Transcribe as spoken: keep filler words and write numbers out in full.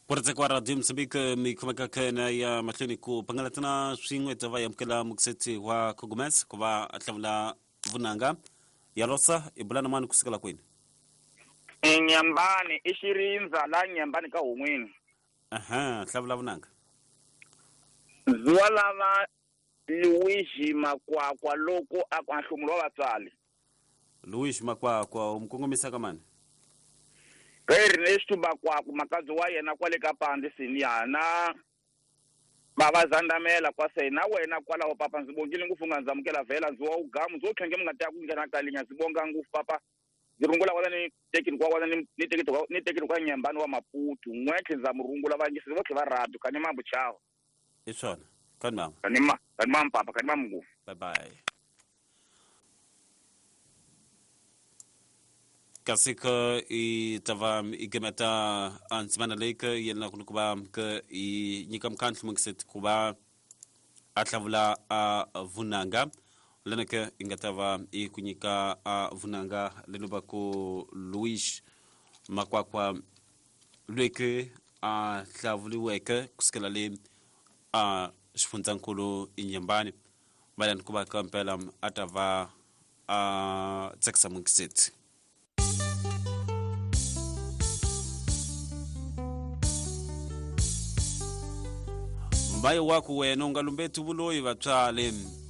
Porte kwa radio Msambika mikumaka kana ya matloni ku pangalatana swingwe tava ya mkala mukseti wa Kogomes kwa atlavla vunanga ya losa ibulana manu kusikala kwini. Nyambani ishirinza la nyambani ka umwini. Aha, atlavla vunanga. Zwalava Luigi makwa kwa loko akwanhlumulo batsali. Luigi makwa kwa umkongomisa kamani. Kairi neshtu bakwa kumakazi wa yena kwale kapande siniyana baba zandamela kwa sena wena kwala ho papa nzibongile ngufunga nzamukela vela nzo ugamu zo khenge mngata kungena kalinya zibonga ngufu papa zirungula wala ni tekini kwa wala ni tekini kwa ni tekini kwa nyambani wa Maputo ngwethe nzamurungula bangisi bokhe barado kanye mambo chao isona kanima kanima kanima papa kanima mngu bye bye. Kasika i tava igemeta ansimana leka yelna kunukuba ka i nyikam kantlu mungset kuba atlavula a vunanga lenaka ingatava i kunyika a vunanga lenuba ko Luis makwakwa lweke a tlavuli weke kuskela le a shfunzankulu inyambani balan kuba kampela atava a tseksa mungset. Mbaye wako wena ungalumbethi ubuloyi bathwale